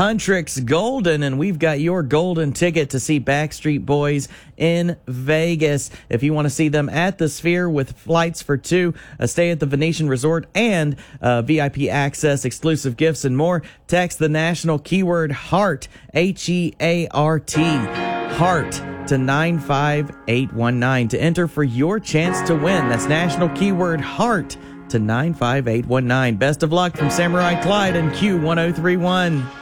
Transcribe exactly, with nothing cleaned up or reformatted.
Huntrix Golden, and we've got your golden ticket to see Backstreet Boys in Vegas. If you want to see them at the Sphere with flights for two, a stay at the Venetian Resort, and uh, V I P access, exclusive gifts, and more, text the national keyword HEART, H E A R T, HEART, to nine five eight one nine to enter for your chance to win. That's national keyword HEART to nine five eight one nine. Best of luck from Samurai Clyde and Q one oh three one.